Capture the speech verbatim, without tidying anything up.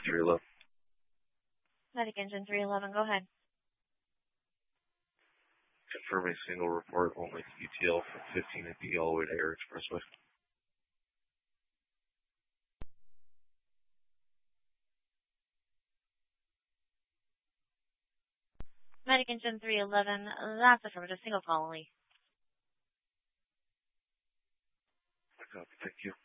three eleven. Medic Engine three eleven, go ahead. Confirm a single report, only E T L from fifteen at the all the way to Air Expressway. Medic Engine three eleven, that's affirmative, single call only. Thank you.